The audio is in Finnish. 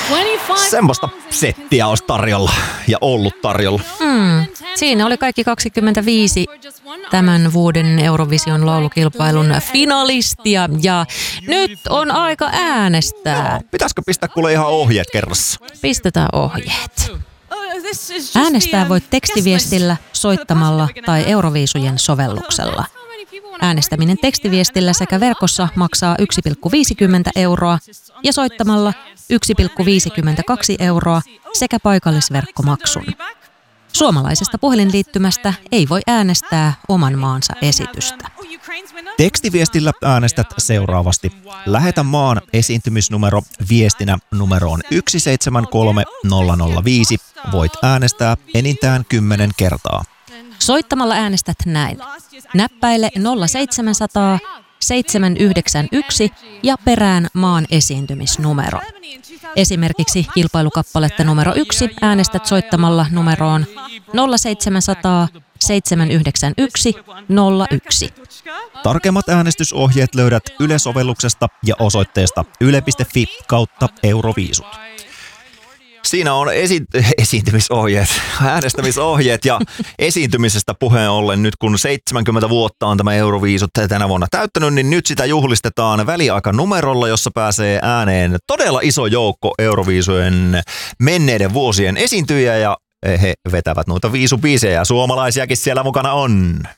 Semmoista settiä olisi tarjolla ja ollut tarjolla. Siinä oli kaikki 25 tämän vuoden Eurovision laulukilpailun finalistia ja nyt on aika äänestää. Pitäisikö pistää kuule ihan ohjeet kerrassa? Pistetään ohjeet. Äänestää voit tekstiviestillä, soittamalla tai Euroviisujen sovelluksella. Äänestäminen tekstiviestillä sekä verkossa maksaa 1,50 euroa ja soittamalla 1,52 euroa sekä paikallisverkkomaksun. Suomalaisesta puhelinliittymästä ei voi äänestää oman maansa esitystä. Tekstiviestillä äänestät seuraavasti. Lähetä maan esiintymisnumero viestinä numeroon 173005. Voit äänestää enintään 10 kertaa. Soittamalla äänestät näin. Näppäile 0700 791 ja perään maan esiintymisnumero. Esimerkiksi kilpailukappaletta numero 1 äänestät soittamalla numeroon 0700 791 01. Tarkemmat äänestysohjeet löydät Yle-sovelluksesta ja osoitteesta yle.fi/Euroviisut. Siinä on esiintymisohjeet, äänestämisohjeet ja esiintymisestä puheen ollen nyt kun 70 vuotta on tämä Euroviisut tänä vuonna täyttänyt, niin nyt sitä juhlistetaan väliaikanumerolla, jossa pääsee ääneen todella iso joukko Euroviisujen menneiden vuosien esiintyjiä ja he vetävät noita viisubiisejä. Suomalaisiakin siellä mukana on.